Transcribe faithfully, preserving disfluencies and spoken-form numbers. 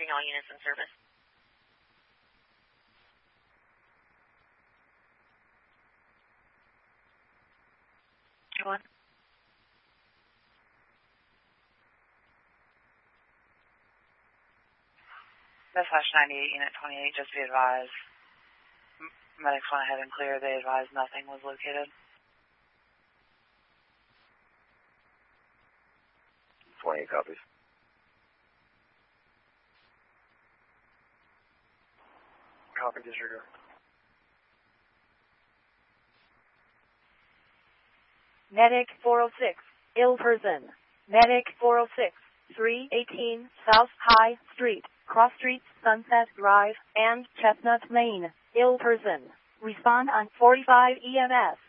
informing all units in service. Go on. Dispatch ninety-eight, Unit twenty-eight, just be advised. Medics went ahead and cleared. They advised nothing was located. twenty-eight copies. Copy, disregard. Medic four oh six, ill person. Medic four oh six, three eighteen South High Street, Cross Street, Sunset Drive, and Chestnut Lane. Ill person. Respond on forty-five E M S.